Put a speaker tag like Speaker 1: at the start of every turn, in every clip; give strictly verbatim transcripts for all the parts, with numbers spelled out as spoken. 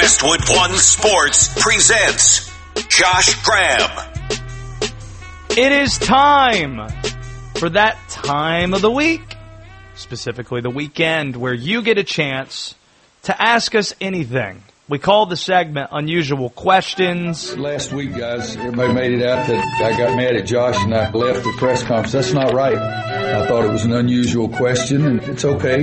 Speaker 1: Westwood One Sports presents Josh Graham.
Speaker 2: It is time for that time of the week, specifically the weekend, where you get a chance to ask us anything. We call the segment Unusual Questions.
Speaker 3: Last week, guys, everybody made it out that I got mad at Josh and I left the press conference. That's not right. I thought it was an unusual question, and it's okay.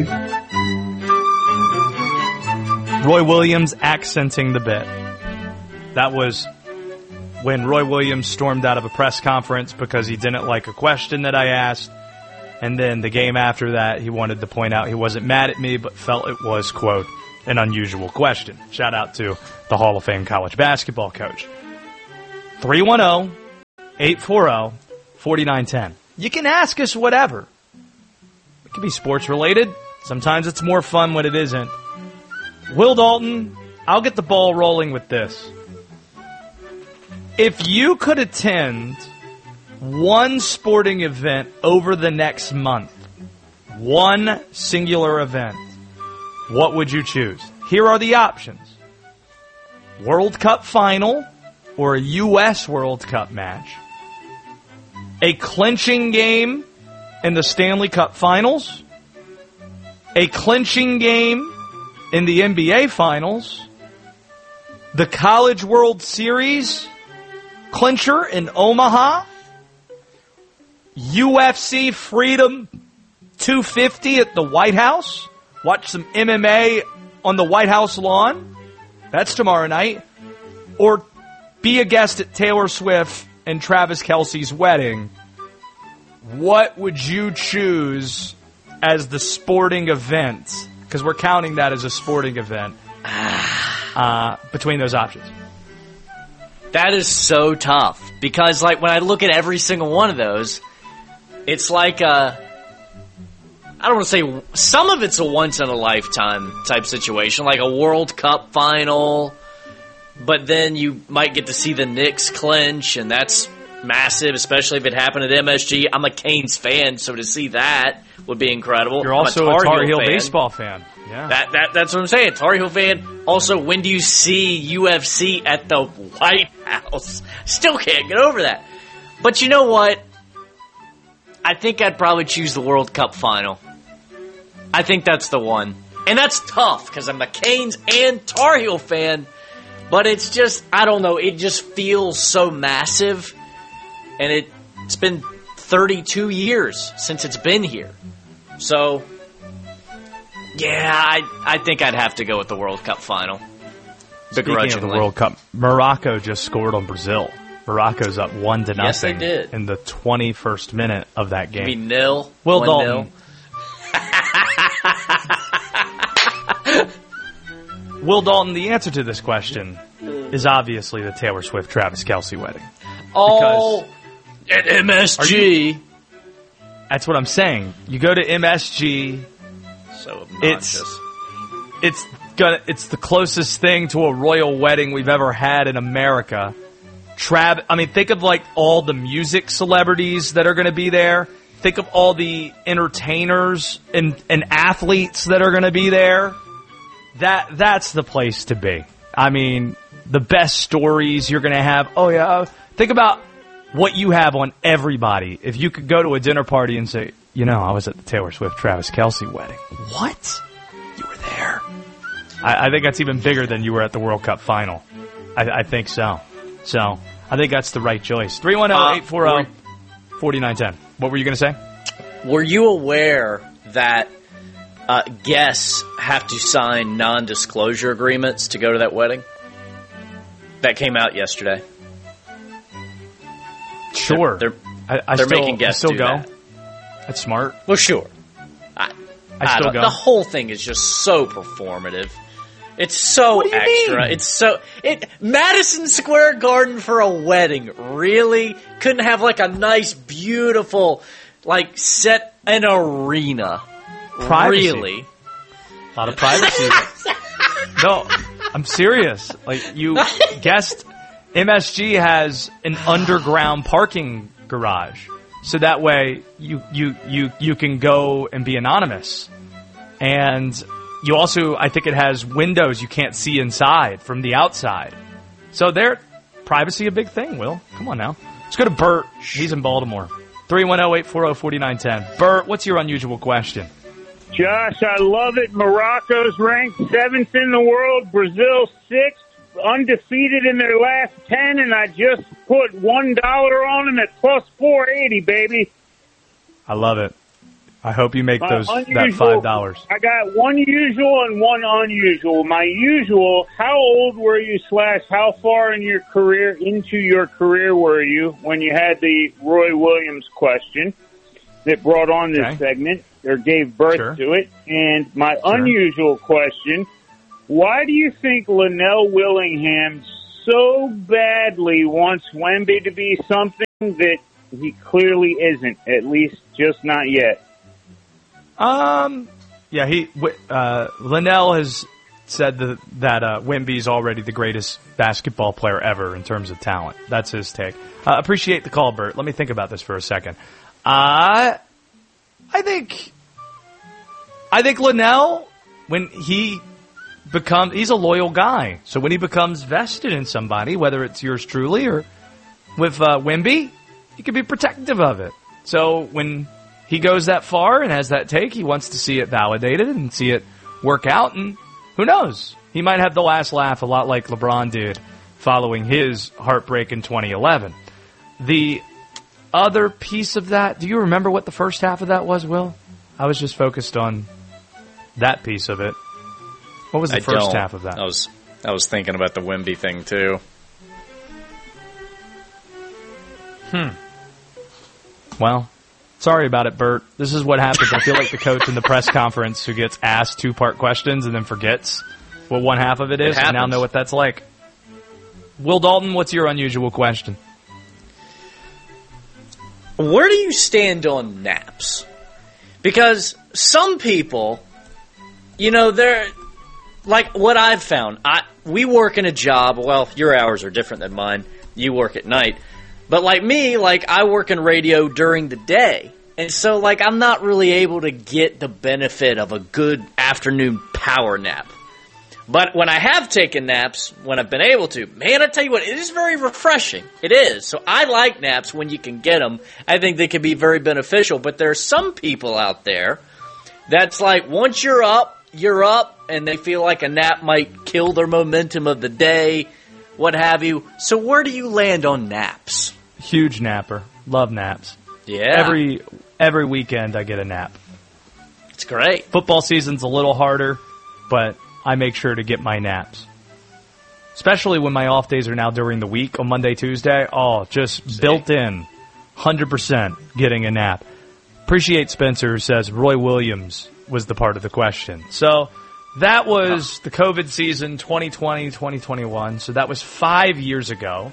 Speaker 2: Roy Williams accenting the bit. That was when Roy Williams stormed out of a press conference because he didn't like a question that I asked. And then the game after that, he wanted to point out he wasn't mad at me, but felt it was, quote, an unusual question. Shout out to the Hall of Fame college basketball coach. three one zero, eight four zero, four nine one zero. You can ask us whatever. It can be sports related. Sometimes it's more fun when it isn't. Will Dalton, I'll get the ball rolling with this. If you could attend one sporting event over the next month, one singular event, what would you choose? Here are the options. World Cup final or a U S World Cup match. A clinching game in the Stanley Cup Finals. A clinching game in the N B A Finals. The College World Series clincher in Omaha. U F C Freedom two fifty at the White House. Watch some M M A on the White House lawn. That's tomorrow night. Or be a guest at Taylor Swift and Travis Kelce's wedding. What would you choose as the sporting event? Because we're counting that as a sporting event uh, between those options.
Speaker 4: That is so tough. Because, like, when I look at every single one of those, it's like a... I don't want to say, some of it's a once-in-a-lifetime type situation, like a World Cup final, but then you might get to see the Knicks clinch, and that's massive, especially if it happened at M S G. I'm a Canes fan, so to see that would be incredible.
Speaker 2: You're also a Tar, a Tar Heel, Heel baseball fan. Yeah,
Speaker 4: that, that That's what I'm saying, Tar Heel fan. Also, when do you see U F C at the White House? Still can't get over that. But you know what? I think I'd probably choose the World Cup final. I think that's the one. And that's tough, because I'm a Canes and Tar Heel fan. But it's just, I don't know, it just feels so massive. And it, it's been thirty-two years since it's been here. So, yeah, I I think I'd have to go with the World Cup final.
Speaker 2: Speaking of the World Cup, Morocco just scored on Brazil. Morocco's up one to nothing.
Speaker 4: Yes, they did.
Speaker 2: In the twenty-first minute of that game.
Speaker 4: You mean nil?
Speaker 2: Will
Speaker 4: one
Speaker 2: Dalton.
Speaker 4: Nil.
Speaker 2: Will Dalton, the answer to this question is obviously the Taylor Swift-Travis Kelce wedding.
Speaker 4: Oh, at M S G.
Speaker 2: You, that's what I'm saying. You go to M S G.
Speaker 4: So obnoxious.
Speaker 2: It's, it's, gonna, it's the closest thing to a royal wedding we've ever had in America. Trav, I mean, think of like all the music celebrities that are going to be there. Think of all the entertainers and, and athletes that are going to be there. That that's the place to be. I mean, the best stories you're going to have. Oh, yeah. Think about what you have on everybody. If you could go to a dinner party and say, you know, I was at the Taylor Swift-Travis Kelce wedding. What? You were there? I, I think that's even bigger than you were at the World Cup final. I, I think so. So, I think that's the right choice. three one zero, eight four zero, four nine one zero. What were you going to say?
Speaker 4: Were you aware that uh, guests have to sign non-disclosure agreements to go to that wedding? That came out yesterday.
Speaker 2: Sure.
Speaker 4: They're, they're,
Speaker 2: I, I
Speaker 4: they're
Speaker 2: still,
Speaker 4: making guests
Speaker 2: I still
Speaker 4: do
Speaker 2: go.
Speaker 4: that.
Speaker 2: That's smart.
Speaker 4: Well, sure. I,
Speaker 2: I,
Speaker 4: I
Speaker 2: still go.
Speaker 4: The whole thing is just so performative. It's so
Speaker 2: what do you
Speaker 4: extra.
Speaker 2: Mean?
Speaker 4: It's so it Madison Square Garden for a wedding. Really? Couldn't have like a nice, beautiful, like set an arena.
Speaker 2: Privacy.
Speaker 4: Really?
Speaker 2: A lot of privacy. No, I'm serious. Like you guessed, M S G has an underground parking garage, so that way you you you you can go and be anonymous, and you also, I think it has windows you can't see inside from the outside. So there, privacy a big thing, Will. Come on now. Let's go to Bert. He's in Baltimore. three one zero, eight four zero, four nine one zero. Bert, what's your unusual question?
Speaker 5: Josh, I love it. Morocco's ranked seventh in the world. Brazil sixth. Undefeated in their last ten, and I just put one dollar on them at plus four eighty, baby.
Speaker 2: I love it. I hope you make
Speaker 5: My
Speaker 2: those
Speaker 5: unusual,
Speaker 2: that five dollars.
Speaker 5: I got one usual and one unusual. My usual, how old were you slash how far in your career, into your career were you when you had the Roy Williams question that brought on this
Speaker 2: okay.
Speaker 5: segment or gave birth
Speaker 2: sure.
Speaker 5: to it? And my
Speaker 2: sure.
Speaker 5: unusual question, why do you think Linnell Willingham so badly wants Wemby to be something that he clearly isn't, at least just not yet?
Speaker 2: Um, yeah, he uh, Linnell has said that, that uh, Wemby's already the greatest basketball player ever in terms of talent. That's his take. Uh, appreciate the call, Bert. Let me think about this for a second. Uh, I think, I think Linnell, when he becomes, he's a loyal guy. So when he becomes vested in somebody, whether it's yours truly or with uh, Wemby, he can be protective of it. So when he goes that far and has that take, he wants to see it validated and see it work out. And who knows? He might have the last laugh a lot like LeBron did following his heartbreak in twenty eleven. The other piece of that, do you remember what the first half of that was, Will? I was just focused on that piece of it. What was the
Speaker 4: I
Speaker 2: first
Speaker 4: don't.
Speaker 2: half of that?
Speaker 4: I was I was thinking about the Wemby thing too.
Speaker 2: Hmm. Well, sorry about it, Bert. This is what happens. I feel like the coach in the press conference who gets asked two-part questions and then forgets what one half of it is.
Speaker 4: It
Speaker 2: I now know what that's like. Will Dalton, what's your unusual question?
Speaker 4: Where do you stand on naps? Because some people, you know, they're like what I've found. I we work in a job. Well, your hours are different than mine. You work at night. But like me, like I work in radio during the day. And so like I'm not really able to get the benefit of a good afternoon power nap. But when I have taken naps, when I've been able to, man, I tell you what, it is very refreshing. It is. So I like naps when you can get them. I think they can be very beneficial. But there are some people out there that's like once you're up, you're up, and they feel like a nap might kill their momentum of the day, what have you. So where do you land on naps?
Speaker 2: Huge napper. Love naps.
Speaker 4: Yeah.
Speaker 2: Every every weekend I get a nap.
Speaker 4: It's great.
Speaker 2: Football season's a little harder, but I make sure to get my naps. Especially when my off days are now during the week on Monday, Tuesday. Oh, just See? built in. one hundred percent getting a nap. Appreciate Spencer who says Roy Williams was the part of the question. So that was the COVID season twenty twenty, twenty twenty-one. So that was five years ago.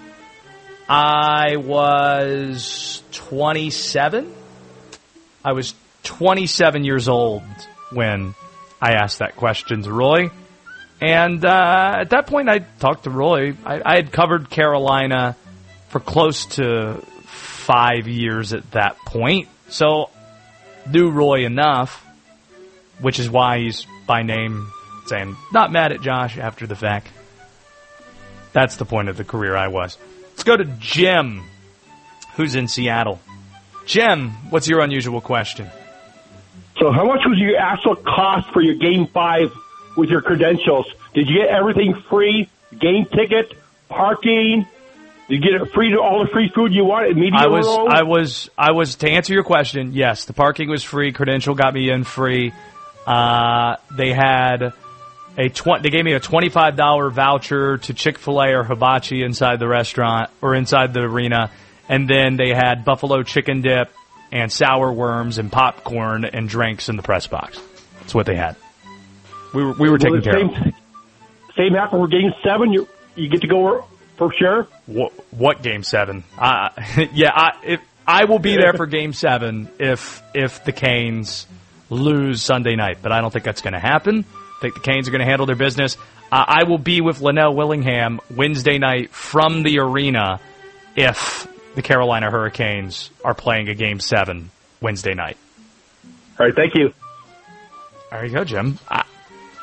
Speaker 2: I was twenty-seven. I was twenty-seven years old when I asked that question to Roy. And uh, at that point, I talked to Roy. I, I had covered Carolina for close to five years at that point. So knew Roy enough, which is why he's by name saying, not mad at Josh after the fact. That's the point of the career I was. Let's go to Jim, who's in Seattle. Jim, what's your unusual question?
Speaker 6: So how much was your actual cost for your Game five with your credentials? Did you get everything free? Game ticket, parking? Did you get it free, all the free food you wanted? Media
Speaker 2: I was,
Speaker 6: row?
Speaker 2: I was, I was, to answer your question, yes, the parking was free. Credential got me in free. Uh, they had a tw- they gave me a twenty-five dollars voucher to Chick-fil-A or Hibachi inside the restaurant or inside the arena. And then they had buffalo chicken dip and sour worms and popcorn and drinks in the press box. That's what they had. We were we were taking care
Speaker 6: same,
Speaker 2: of.
Speaker 6: Same happened for Game seven? You you get to go for sure?
Speaker 2: What, what Game seven? Uh, yeah, I, if, I will be there for Game seven if if the Canes lose Sunday night. But I don't think that's going to happen. I think the Canes are going to handle their business. Uh, I will be with Linnell Willingham Wednesday night from the arena if the Carolina Hurricanes are playing a Game seven Wednesday night.
Speaker 6: All right, thank you.
Speaker 2: There you go, Jim. I,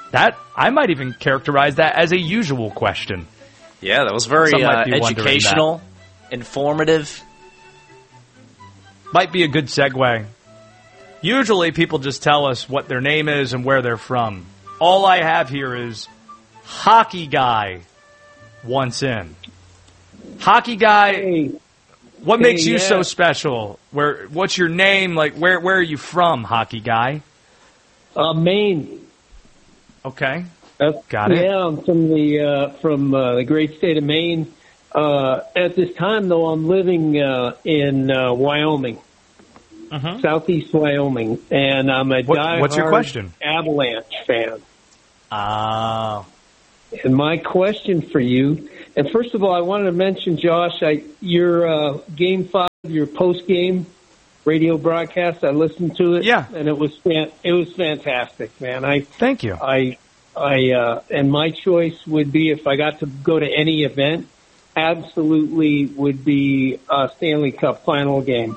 Speaker 2: That I might even characterize that as a usual question.
Speaker 4: Yeah, that was very
Speaker 2: Some might
Speaker 4: uh,
Speaker 2: be wondering
Speaker 4: educational, informative.
Speaker 2: Might be a good segue. Usually people just tell us what their name is and where they're from. All I have here is Hockey Guy once in. Hockey Guy,
Speaker 7: Hey,
Speaker 2: what
Speaker 7: hey,
Speaker 2: makes you
Speaker 7: yeah.
Speaker 2: so special? Where? What's your name? Like, where where are you from, Hockey Guy?
Speaker 7: uh, Maine.
Speaker 2: Okay.
Speaker 7: That's,
Speaker 2: Got it.
Speaker 7: Yeah, I'm from the uh, from uh, the great state of Maine. Uh, at this time, though, I'm living uh, in uh, Wyoming,
Speaker 2: Mhm.
Speaker 7: southeast Wyoming, and I'm a
Speaker 2: What-
Speaker 7: diehard
Speaker 2: what's your question?
Speaker 7: Avalanche fan.
Speaker 2: Ah.
Speaker 7: And my question for you, and first of all, I wanted to mention, Josh, I, your uh, Game Five, your post game radio broadcast. I listened to it,
Speaker 2: Yeah.
Speaker 7: and it was fan- it was fantastic, man. I
Speaker 2: Thank you.
Speaker 7: I, I, uh, and my choice would be if I got to go to any event, absolutely would be a Stanley Cup final game.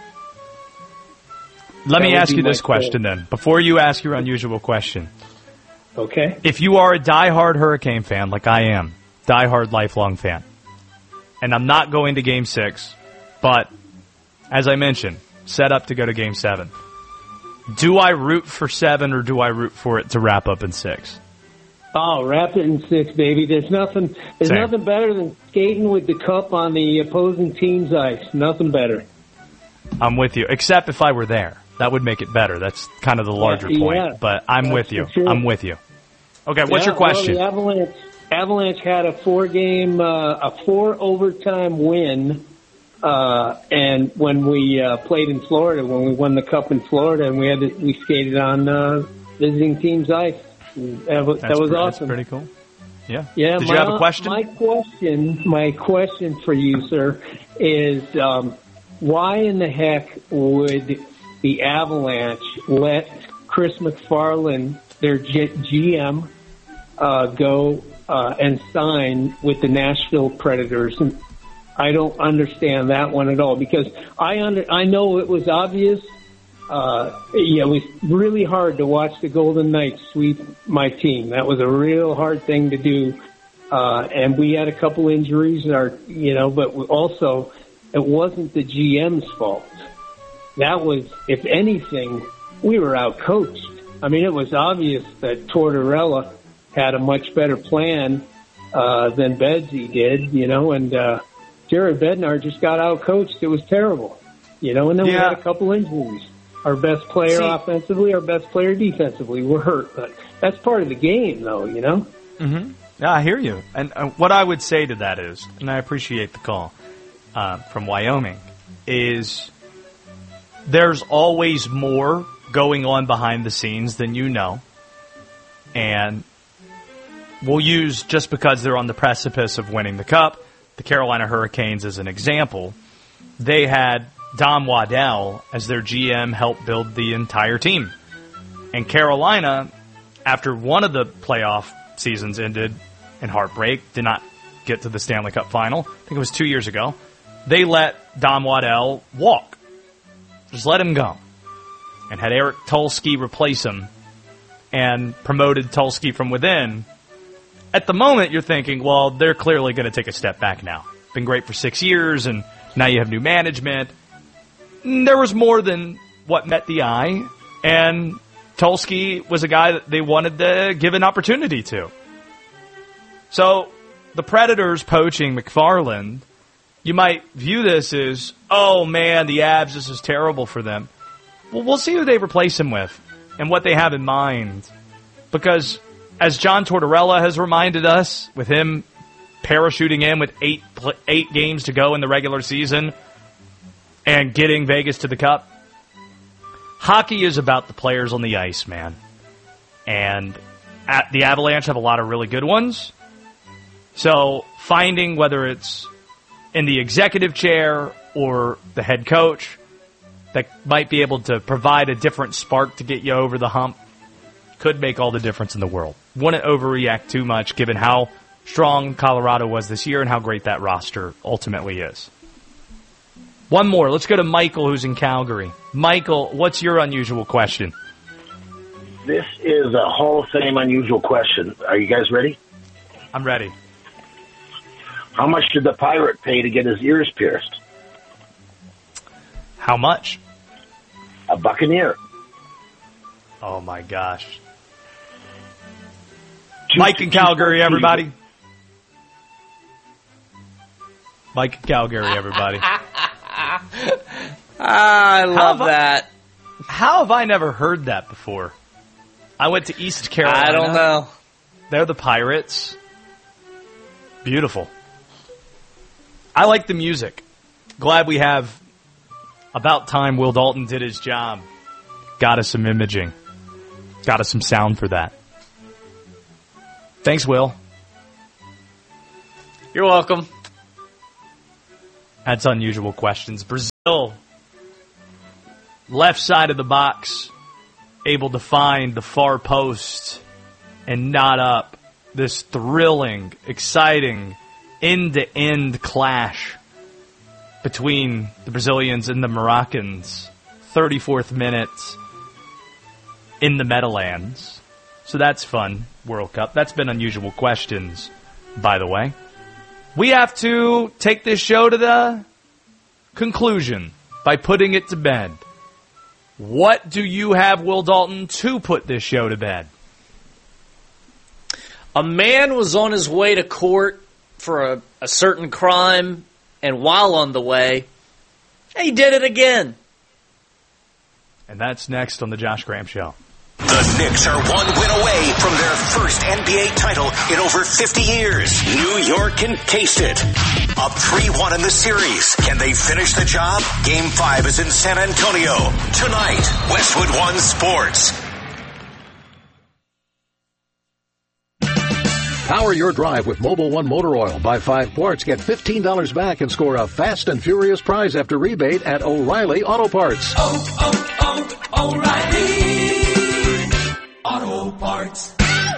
Speaker 2: Let
Speaker 7: that
Speaker 2: me
Speaker 7: would
Speaker 2: ask
Speaker 7: be
Speaker 2: you
Speaker 7: my
Speaker 2: this question then, before you ask your unusual question.
Speaker 7: Okay.
Speaker 2: If you are a diehard Hurricane fan, like I am, diehard lifelong fan, and I'm not going to Game Six, but as I mentioned, set up to go to Game Seven. Do I root for seven or do I root for it to wrap up in six?
Speaker 7: Oh, wrap it in six, baby. There's nothing. There's
Speaker 2: Same.
Speaker 7: nothing better than skating with the cup on the opposing team's ice. Nothing better.
Speaker 2: I'm with you, except if I were there. That would make it better. That's kind of the larger
Speaker 7: Yeah,
Speaker 2: point.
Speaker 7: yeah.
Speaker 2: But I'm
Speaker 7: That's
Speaker 2: with you.
Speaker 7: for sure.
Speaker 2: I'm with you. Okay, what's
Speaker 7: Yeah,
Speaker 2: your question?
Speaker 7: Well, the Avalanche, Avalanche had a four-game, uh, a four-overtime win, uh, and when we uh, played in Florida, when we won the cup in Florida, and we had to, we skated on uh, visiting team's ice. That was, that
Speaker 2: That's
Speaker 7: was
Speaker 2: pre-
Speaker 7: awesome.
Speaker 2: That's pretty cool. Yeah.
Speaker 7: Yeah.
Speaker 2: Did
Speaker 7: my,
Speaker 2: you have a question?
Speaker 7: My question, my question for you, sir, is um, why in the heck would the Avalanche let Chris McFarland, their G- GM, uh, go uh, and sign with the Nashville Predators? And I don't understand that one at all, because I under I know it was obvious. Uh, yeah, it was really hard to watch the Golden Knights sweep my team. That was a real hard thing to do. Uh, and we had a couple injuries, our, you know, but also it wasn't the G M's fault. That was, if anything, we were out-coached. I mean, it was obvious that Tortorella had a much better plan uh, than Bedsy did, you know, and uh, Jared Bednar just got out-coached. It was terrible, you know, and then we
Speaker 2: Yeah.
Speaker 7: had a couple injuries. Our best player
Speaker 2: See-
Speaker 7: offensively, our best player defensively were hurt. But that's part of the game, though, you know?
Speaker 2: Mm-hmm. Yeah, I hear you. And uh, what I would say to that is, and I appreciate the call uh, from Wyoming, is there's always more going on behind the scenes than you know. And we'll use, just because they're on the precipice of winning the Cup, the Carolina Hurricanes as an example. They had Don Waddell as their G M help build the entire team. And Carolina, after one of the playoff seasons ended in heartbreak, did not get to the Stanley Cup final. I think it was two years ago. They let Don Waddell walk. Just let him go. And had Eric Tulsky replace him and promoted Tulsky from within. At the moment, you're thinking, well, they're clearly going to take a step back now. Been great for six years, and now you have new management. There was more than what met the eye, and Tulsky was a guy that they wanted to give an opportunity to. So the Predators poaching McFarland, you might view this as, oh man, the Abs, this is terrible for them. Well, we'll see who they replace him with and what they have in mind. Because as John Tortorella has reminded us, with him parachuting in with eight eight games to go in the regular season and getting Vegas to the Cup, hockey is about the players on the ice, man. And at the Avalanche have a lot of really good ones. So finding whether it's in the executive chair or the head coach that might be able to provide a different spark to get you over the hump could make all the difference in the world. Wouldn't overreact too much given how strong Colorado was this year and how great that roster ultimately is. One more. Let's go to Michael, who's in Calgary. Michael, what's your unusual question?
Speaker 8: This is a Hall of Fame unusual question. Are you guys ready?
Speaker 2: I'm ready.
Speaker 8: How much did the pirate pay to get his ears pierced?
Speaker 2: How much?
Speaker 8: A buccaneer.
Speaker 2: Oh, my gosh. Mike in Calgary, everybody. Mike in Calgary, everybody.
Speaker 4: I love
Speaker 2: how
Speaker 4: that.
Speaker 2: I, how have I never heard that before? I went to East Carolina.
Speaker 4: I don't know.
Speaker 2: They're the Pirates. Beautiful. I like the music. Glad we have About Time Will Dalton did his job. Got us some imaging. Got us some sound for that. Thanks, Will.
Speaker 4: You're welcome.
Speaker 2: That's unusual questions. Brazil, left side of the box, able to find the far post and knot up this thrilling, exciting, end-to-end clash between the Brazilians and the Moroccans. thirty-fourth minute in the Meadowlands. So that's fun, World Cup. That's been unusual questions, by the way. We have to take this show to the conclusion by putting it to bed. What do you have, Will Dalton, to put this show to bed?
Speaker 4: A man was on his way to court for a, a certain crime, and while on the way, he did it again.
Speaker 2: And that's next on the Josh Graham Show.
Speaker 1: The Knicks are one win away from their first N B A title in over fifty years. New York can taste it. Up three one in the series. Can they finish the job? Game five is in San Antonio. Tonight, Westwood One Sports.
Speaker 9: Power your drive with Mobil One Motor Oil. Buy five quarts, get fifteen dollars back, and score a fast and furious prize after rebate at O'Reilly Auto Parts.
Speaker 10: Oh, oh, oh, O'Reilly Auto Parts.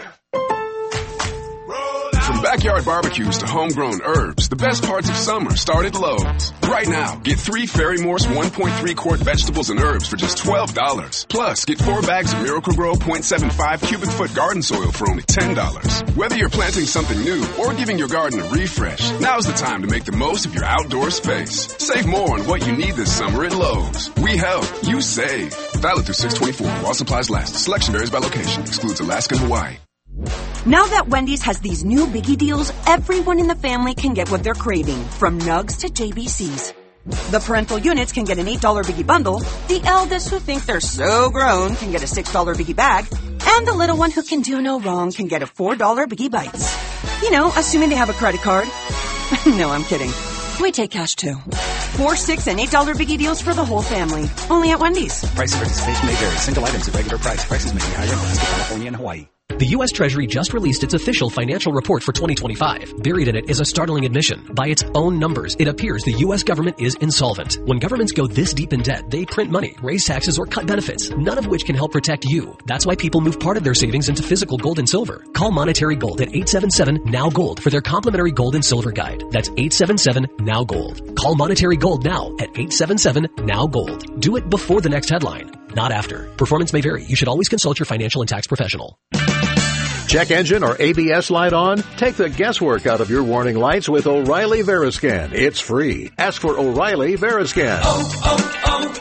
Speaker 11: From backyard barbecues to homegrown herbs, the best parts of summer start at Lowe's. Right now, get three Fairy Morse one point three quart vegetables and herbs for just twelve dollars. Plus, get four bags of Miracle-Gro zero point seven five cubic foot garden soil for only ten dollars. Whether you're planting something new or giving your garden a refresh, now's the time to make the most of your outdoor space. Save more on what you need this summer at Lowe's. We help, you save. Valid through six twenty-four while supplies last. Selection varies by location. Excludes Alaska and Hawaii.
Speaker 12: Now that Wendy's has these new biggie deals, everyone in the family can get what they're craving, from nugs to J B Cs. The parental units can get an eight dollar biggie bundle, the eldest who think they're so grown can get a six dollar biggie bag, and the little one who can do no wrong can get a four dollar biggie bites. You know, assuming they have a credit card. No, I'm kidding. We take cash too. Four, six, and eight dollar biggie deals for the whole family. Only at Wendy's.
Speaker 13: Price of participation may vary. Single items at regular price. Prices may be higher in Alaska, California, and Hawaii.
Speaker 14: The U S Treasury just released its official financial report for twenty twenty-five. Buried in it is a startling admission. By its own numbers, it appears the U S government is insolvent. When governments go this deep in debt, they print money, raise taxes, or cut benefits, none of which can help protect you. That's why people move part of their savings into physical gold and silver. Call Monetary Gold at eight seven seven, N O W, GOLD for their complimentary gold and silver guide. That's eight seven seven, N O W, GOLD. Call Monetary Gold now at eight seven seven, N O W, GOLD. Do it before the next headline, not after. Performance may vary. You should always consult your financial and tax professional.
Speaker 9: Check engine or A B S light on? Take the guesswork out of your warning lights with O'Reilly Veriscan. It's free. Ask for O'Reilly Veriscan.
Speaker 10: Oh,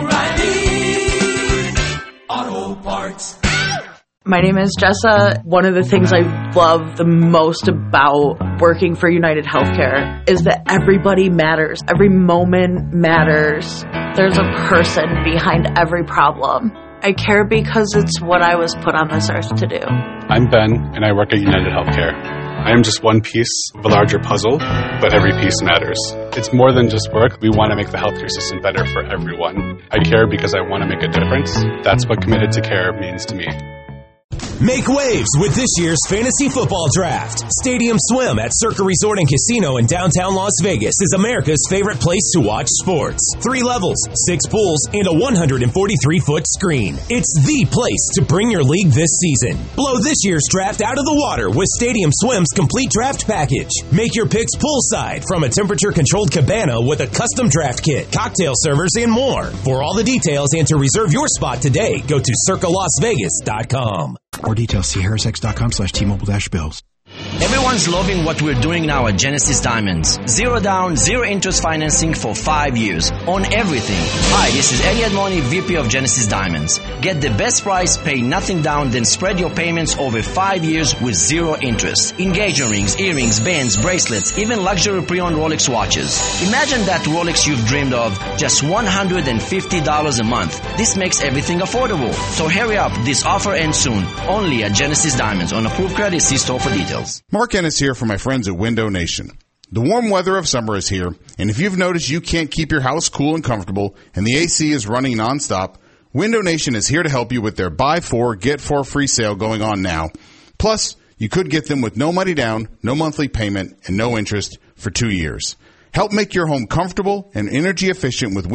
Speaker 10: oh, oh, O'Reilly Auto Parts.
Speaker 15: My name is Jessa. One of the things I love the most about working for United Healthcare is that everybody matters. Every moment matters. There's a person behind every problem. I care because it's what I was put on this earth to do.
Speaker 16: I'm Ben, and I work at United Healthcare. I am just one piece of a larger puzzle, but every piece matters. It's more than just work. We want to make the healthcare system better for everyone. I care because I want to make a difference. That's what Committed to Care means to me.
Speaker 17: Make waves with this year's fantasy football draft. Stadium Swim at Circa Resort and Casino in downtown Las Vegas is America's favorite place to watch sports. Three levels, six pools, and a one hundred forty-three foot screen. It's the place to bring your league this season. Blow this year's draft out of the water with Stadium Swim's complete draft package. Make your picks poolside from a temperature-controlled cabana with a custom draft kit, cocktail servers, and more. For all the details and to reserve your spot today, go to circa las vegas dot com.
Speaker 13: More details, see harrisex.com slash T-Mobile dash bills.
Speaker 18: Everyone's loving what we're doing now at Genesis Diamonds. Zero down, zero interest financing for five years on everything. Hi, this is Eddie Edmoni, V P of Genesis Diamonds. Get the best price, pay nothing down, then spread your payments over five years with zero interest. Engagement rings, earrings, bands, bracelets, even luxury pre-owned Rolex watches. Imagine that Rolex you've dreamed of, just one hundred fifty dollars a month. This makes everything affordable. So hurry up, this offer ends soon. Only at Genesis Diamonds. On approved credit, see store for details.
Speaker 19: Mark Ennis here for my friends at Window Nation. The warm weather of summer is here, and if you've noticed you can't keep your house cool and comfortable and the A C is running nonstop, Window Nation is here to help you with their buy four, get four free sale going on now. Plus, you could get them with no money down, no monthly payment, and no interest for two years. Help make your home comfortable and energy efficient with